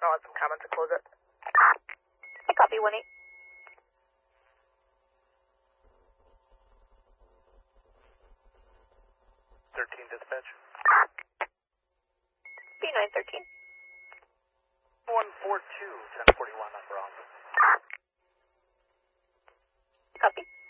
and I'll add some comments and close it. I copy 1-8. 13 dispatch. B913. 142, 1041 on Bronze. Copy.